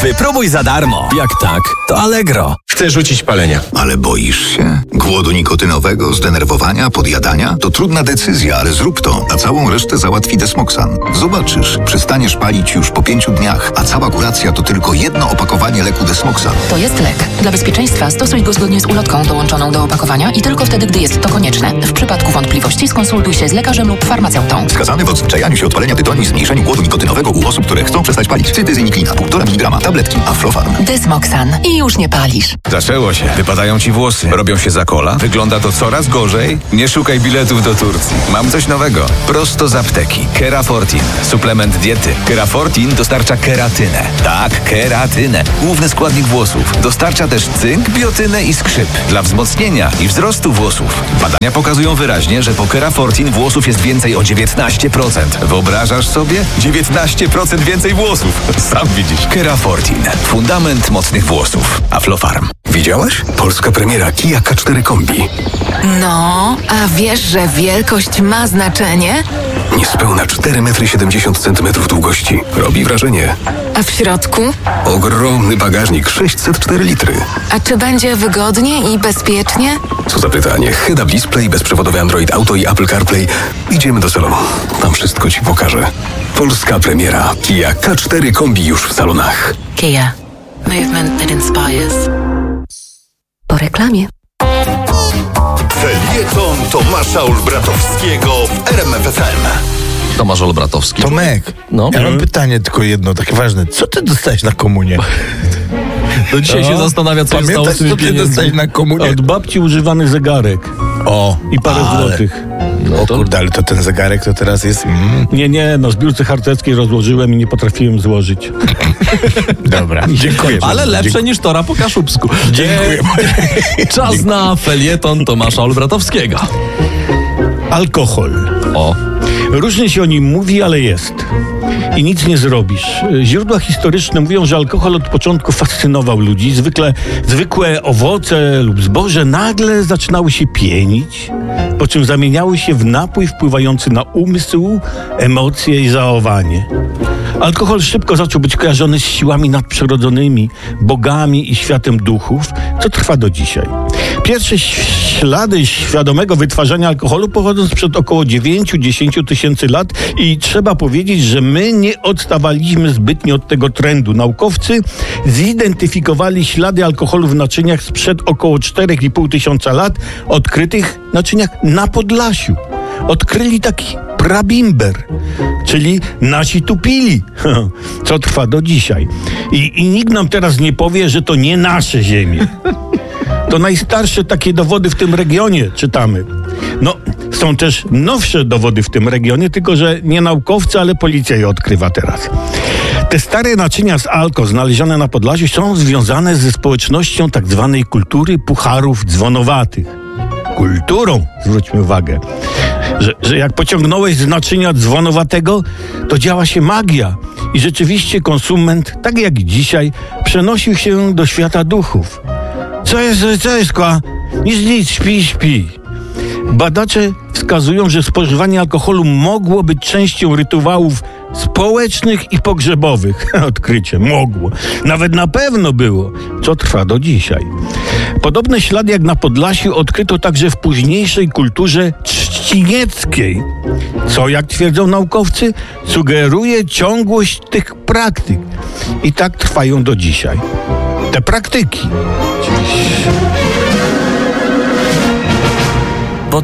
Wypróbuj za darmo. Jak tak, to Allegro. Chcę rzucić palenia. Ale boisz się? Głodu nikotynowego, zdenerwowania, podjadania? To trudna decyzja, ale zrób to, a całą resztę załatwi Desmoxan. Zobaczysz, przestaniesz palić już po 5 dniach, a cała kuracja to tylko jedno opakowanie leku Desmoxan. To jest lek. Dla bezpieczeństwa stosuj go zgodnie z ulotką dołączoną do opakowania i tylko wtedy, gdy jest to konieczne. W przypadku wątpliwości skonsultuj się z lekarzem lub farmaceutą. Wskazany w odzwyczajaniu się od palenia tytoniu i zmniejszeniu głodu nikotynowego u osób, które chcą przestać palić. Cytyzyniklina, 1,5 mg, tabletki, Aflofarm. Desmoxan. I już nie palisz. Zaczęło się. Wypadają ci włosy. Robią się za kola. Wygląda to coraz gorzej. Nie szukaj biletów do Turcji. Mam coś nowego. Prosto z apteki. Kerafortin. Suplement diety. Kerafortin dostarcza keratynę. Tak, keratynę. Główny składnik włosów. Dostarcza też cynk, biotynę i skrzyp. Dla wzmocnienia i wzrostu włosów. Badania pokazują wyraźnie, że po Kerafortin włosów jest więcej o 19%. Wyobrażasz sobie? 19% więcej włosów. Sam widzisz. Kerafortin. Fundament mocnych włosów. Aflofarm. Widziałaś? Polska premiera Kia K4 Kombi. No, a wiesz, że wielkość ma znaczenie? Niespełna 4,70 m długości. Robi wrażenie. A w środku? Ogromny bagażnik, 604 litry. A czy będzie wygodnie i bezpiecznie? Co za pytanie. Head-up display, bezprzewodowy Android Auto i Apple CarPlay. Idziemy do salonu. Tam wszystko ci pokażę. Polska premiera Kia K4 Kombi już w salonach. Kia. Movement that inspires. Po reklamie. Felieton Tomasza Olbratowskiego w RMF FM. Tomasz Olbratowski. Tomek, No. ja mam pytanie tylko jedno, takie ważne. Co ty dostałeś na komunię? Do dzisiaj się zastanawia, co się stało Pamiętasz, z tymi co ty pieniędzmi. dostałeś na komunię? Od babci używany zegarek O, i parę złotych. O kurde, ale to ten zegarek to teraz jest... Nie, no zbiórce harcerskiej rozłożyłem i nie potrafiłem złożyć. Dobra, dziękuję. Ale lepsze niż tora po kaszubsku. Dziękuję. Czas na felieton Tomasza Olbratowskiego. Alkohol. O. Różnie się o nim mówi, ale jest. I nic nie zrobisz. Źródła historyczne mówią, że alkohol od początku fascynował ludzi. Zwykłe owoce lub zboże nagle zaczynały się pienić, po czym zamieniały się w napój wpływający na umysł, emocje i zachowanie. Alkohol szybko zaczął być kojarzony z siłami nadprzyrodzonymi, bogami i światem duchów, co trwa do dzisiaj. Pierwsze ślady świadomego wytwarzania alkoholu pochodzą sprzed około 9-10 tysięcy lat i trzeba powiedzieć, że my nie odstawaliśmy zbytnio od tego trendu. Naukowcy zidentyfikowali ślady alkoholu w naczyniach sprzed około 4,5 tysiąca lat, odkrytych naczyniach na Podlasiu. Odkryli taki prabimber, czyli nasi tu pili, co trwa do dzisiaj. I nikt nam teraz nie powie, że to nie nasze ziemie. To najstarsze takie dowody w tym regionie, czytamy. No, są też nowsze dowody w tym regionie, tylko że nie naukowcy, ale policja je odkrywa teraz. Te stare naczynia z alko znalezione na Podlasiu są związane ze społecznością tak zwanej kultury pucharów dzwonowatych. Kulturą, zwróćmy uwagę, że jak pociągnąłeś z naczynia dzwonowatego, to działa się magia i rzeczywiście konsument, tak jak dzisiaj, przenosił się do świata duchów. Co jest, kwa? Nic, śpi. Badacze wskazują, że spożywanie alkoholu mogło być częścią rytuałów społecznych i pogrzebowych. Odkrycie, mogło. Nawet na pewno było, co trwa do dzisiaj. Podobne ślady jak na Podlasiu odkryto także w późniejszej kulturze trzcinieckiej, co, jak twierdzą naukowcy, sugeruje ciągłość tych praktyk. I tak trwają do dzisiaj. Te praktyki. Oczywiście.